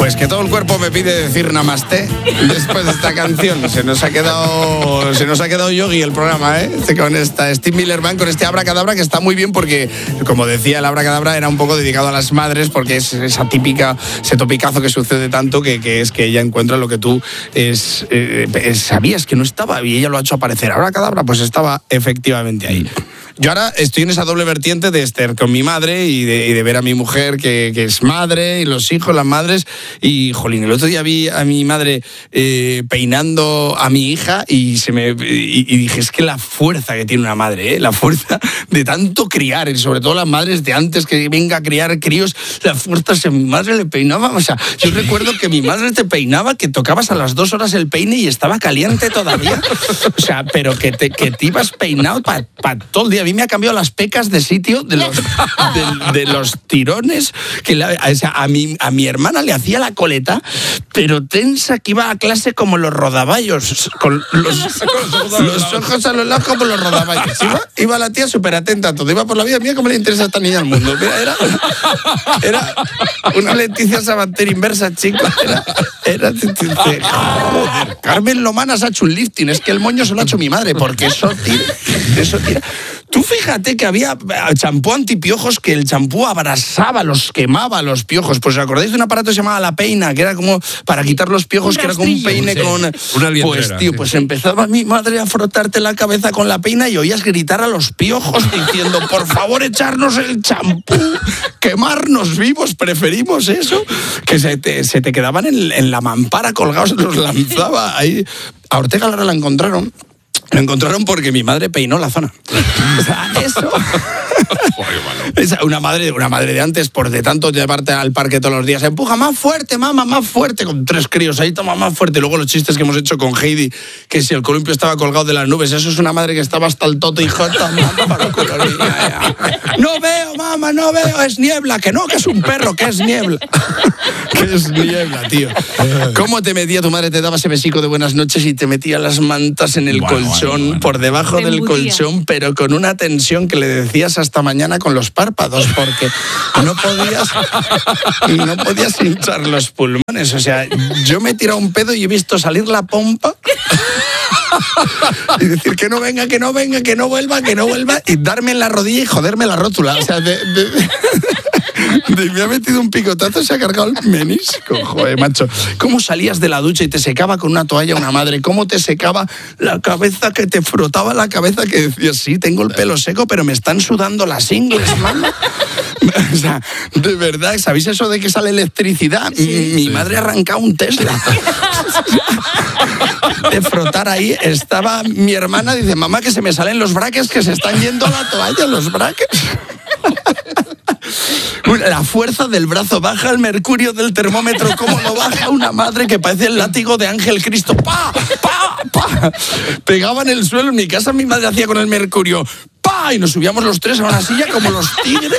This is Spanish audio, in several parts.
Pues que todo el cuerpo me pide decir namaste después de esta canción. Se nos ha quedado yogi el programa, ¿eh? Con esta Steve Miller Band, con este Abracadabra, que está muy bien porque, como decía, el Abracadabra era un poco dedicado a las madres, porque es ese topicazo que sucede tanto que es que ella encuentra lo que tú sabías que no estaba y ella lo ha hecho aparecer. Abracadabra, pues estaba efectivamente ahí. Yo ahora estoy en esa doble vertiente de estar con mi madre y de ver a mi mujer que es madre, y los hijos, las madres. Y, jolín, el otro día vi a mi madre peinando a mi hija y dije, es que la fuerza que tiene una madre, la fuerza de tanto criar, y sobre todo las madres de antes que venga a criar críos, la fuerza, si mi madre le peinaba, o sea, yo recuerdo que mi madre te peinaba, que tocabas a las 2 horas el peine y estaba caliente todavía. O sea, pero que te ibas peinado para todo el día. A mí me ha cambiado las pecas de sitio de los tirones. A mi hermana le hacía la coleta, pero tensa, que iba a clase como los rodaballos, con los ojos a los lados como los rodaballos. Iba la tía súper atenta a todo. Iba por la vida. Mira cómo le interesa a esta niña al mundo. Mira, era una Leticia Sabater inversa, chico. Joder, Carmen Lomanas ha hecho un lifting. Es que el moño se lo ha hecho mi madre, porque eso tira. Tú fíjate que había champú antipiojos, que el champú abrasaba, quemaba los piojos. Pues ¿os acordáis de un aparato que se llamaba La Peina, que era como para quitar los piojos, que era como un peine con una liendrera? Pues tío, pues empezaba mi madre a frotarte la cabeza con la peina y oías gritar a los piojos diciendo, por favor, echarnos el champú, quemarnos vivos, preferimos eso. Que se te quedaban en la mampara colgados, los lanzaba ahí. A Ortega Lara la encontraron. Lo encontraron porque mi madre peinó la zona. O sea, eso... Una madre de antes, por de tanto llevarte al parque todos los días, empuja más fuerte, mamá, más fuerte, con 3 críos ahí, toma más fuerte. Luego los chistes que hemos hecho con Heidi, que si el columpio estaba colgado de las nubes, eso es una madre que estaba hasta el toto y jota, no veo, mamá, no veo, es niebla, que no, que es un perro, que es niebla. Que es niebla, tío. ¿Cómo te metía tu madre? Te daba ese besico de buenas noches y te metía las mantas en el colchón, por debajo del colchón, pero con una tensión que le decías hasta mañana con los párpados, porque no podías hinchar los pulmones. O sea, yo me he tirado un pedo y he visto salir la pompa y decir que no venga, que no venga, que no vuelva, y darme en la rodilla y joderme la rótula. O sea, me ha metido un picotazo y se ha cargado el menisco. Joder, macho. ¿Cómo salías de la ducha y te secaba con una toalla una madre? ¿Cómo te secaba la cabeza, que te frotaba la cabeza, que decías, sí, tengo el pelo seco, pero me están sudando las ingles, mamá? O sea, de verdad, ¿sabéis eso de que sale electricidad? Sí. Mi madre arrancaba un Tesla. De frotar ahí, estaba mi hermana, dice, mamá, que se me salen los braques, que se están yendo a la toalla los braques. La fuerza del brazo, baja el mercurio del termómetro, cómo lo baja una madre, que parece el látigo de Ángel Cristo. ¡Pa! ¡Pa! ¡Pa! Pegaba en el suelo. En mi casa mi madre hacía con el mercurio, ¡pa! Y nos subíamos los 3 a una silla como los tigres.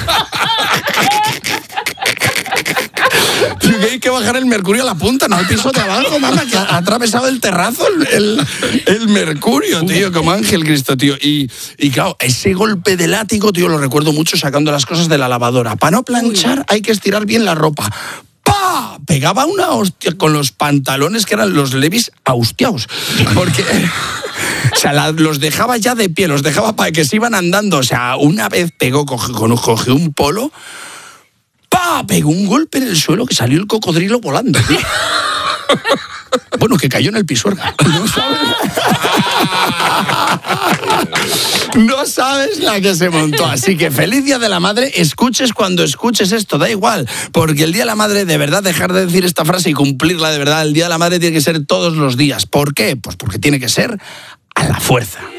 Tío, que hay que bajar el mercurio a la punta, no al piso de abajo, mamá, que ha atravesado el terrazo el mercurio, tío, como Ángel Cristo, tío. Y claro, ese golpe de látigo, tío, lo recuerdo mucho sacando las cosas de la lavadora. Para no planchar hay que estirar bien la ropa. ¡Pah! Pegaba una hostia con los pantalones que eran los Levi's austiaos. Porque... O sea, los dejaba ya de pie, los dejaba para que se iban andando. O sea, una vez cogió un polo... ¡Pah! Pegó un golpe en el suelo que salió el cocodrilo volando, tío. Bueno, que cayó en el Pisuerga. No sabes la que se montó. Así que feliz Día de la Madre. Escuches cuando escuches esto, da igual. Porque el Día de la Madre, de verdad, dejar de decir esta frase y cumplirla de verdad. El Día de la Madre tiene que ser todos los días. ¿Por qué? Pues porque tiene que ser a la fuerza.